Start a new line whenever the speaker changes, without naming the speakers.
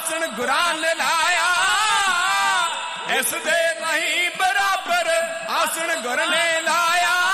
ਆਸਣ ਗੁਰਾਂ ਨੇ ਲਾਇਆ, ਇਸ ਦੇ ਨਹੀਂ ਬਰਾਬਰ ਆਸਣ ਗੁਰ ਨੇ ਲਾਇਆ।